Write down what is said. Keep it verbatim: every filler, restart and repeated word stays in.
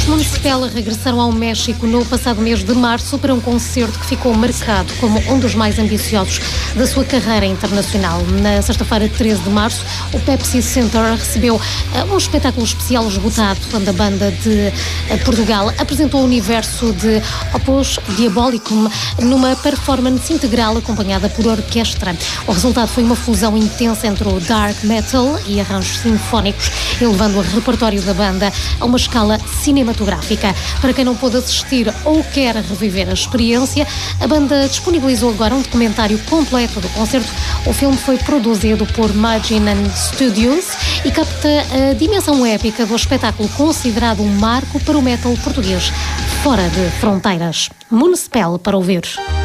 Municipal regressaram ao México no passado mês de março para um concerto que ficou marcado como um dos mais ambiciosos da sua carreira internacional. Na sexta-feira, treze de março, o Pepsi Center recebeu uh, um espetáculo especial esgotado, onde a banda de uh, Portugal apresentou o universo de Opus Diabolicum numa performance integral acompanhada por orquestra. O resultado foi uma fusão intensa entre o dark metal e arranjos sinfónicos, elevando o repertório da banda a uma escala cinematográfica. Para quem não pôde assistir ou quer reviver a experiência, a banda disponibilizou agora um documentário completo do concerto. O filme foi produzido por Magellan Studios e capta a dimensão épica do espetáculo, considerado um marco para o metal português fora de fronteiras. Municipal para ouvir.